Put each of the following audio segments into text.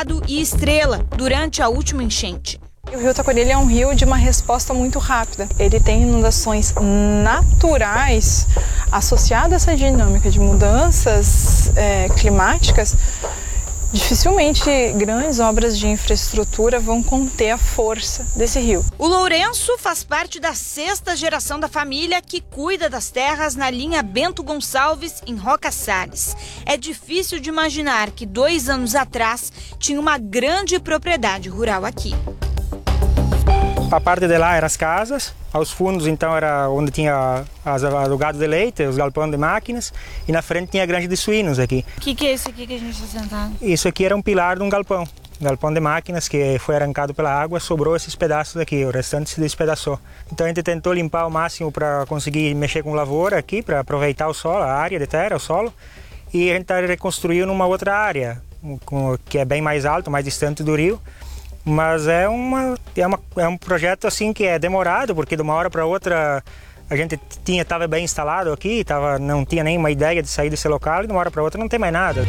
Dourado e Estrela durante a última enchente. O rio Taquari é um rio de uma resposta muito rápida. Ele tem inundações naturais associadas a essa dinâmica de mudanças climáticas. Dificilmente grandes obras de infraestrutura vão conter a força desse rio. O Lourenço faz parte da 6ª geração da família que cuida das terras na linha Bento Gonçalves, em Roca Salles. É difícil de imaginar que 2 anos atrás tinha uma grande propriedade rural aqui. A parte de lá eram as casas, aos fundos então era onde tinha o gado de leite, os galpões de máquinas, e na frente tinha a granja de suínos aqui. O que é isso aqui que a gente está sentado? Isso aqui era um pilar de um galpão de máquinas que foi arrancado pela água, sobrou esses pedaços aqui, o restante se despedaçou. Então a gente tentou limpar ao máximo para conseguir mexer com lavoura aqui, para aproveitar o solo, a área de terra, o solo, e a gente está reconstruindo numa outra área, que é bem mais alto, mais distante do rio. Mas é um projeto assim que é demorado, porque de uma hora para outra a gente estava bem instalado aqui, não tinha nenhuma ideia de sair desse local, e de uma hora para outra não tem mais nada.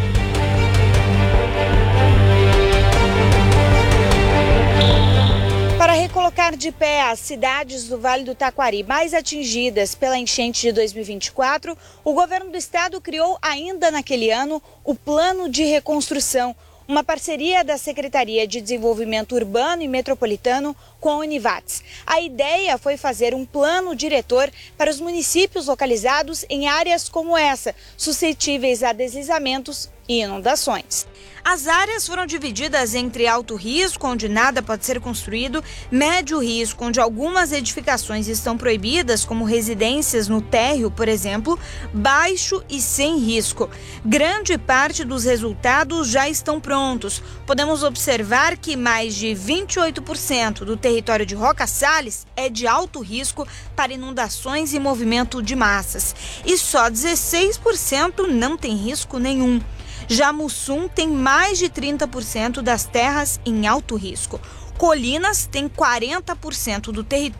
Para recolocar de pé as cidades do Vale do Taquari mais atingidas pela enchente de 2024, o governo do estado criou ainda naquele ano o Plano de Reconstrução, uma parceria da Secretaria de Desenvolvimento Urbano e Metropolitano com a Univates. A ideia foi fazer um plano diretor para os municípios localizados em áreas como essa, suscetíveis a deslizamentos e inundações. As áreas foram divididas entre alto risco, onde nada pode ser construído, médio risco, onde algumas edificações estão proibidas, como residências no térreo, por exemplo, baixo e sem risco. Grande parte dos resultados já estão prontos. Podemos observar que mais de 28% do território de Roca Salles é de alto risco para inundações e movimento de massas. E só 16% não tem risco nenhum. Já Mussum tem mais de 30% das terras em alto risco. Colinas tem 40% do território